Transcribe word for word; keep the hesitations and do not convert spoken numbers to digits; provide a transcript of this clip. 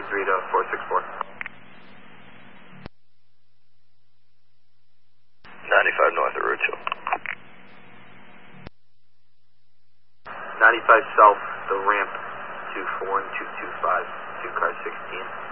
three to four six four. ninety-five north of Route two. ninety-five south, the ramp, two four and two two five, two car sixteen.